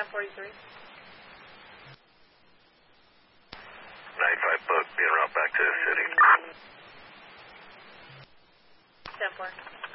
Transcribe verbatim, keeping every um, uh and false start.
ten forty-three. ninety-five book, being route back to the city. ten four.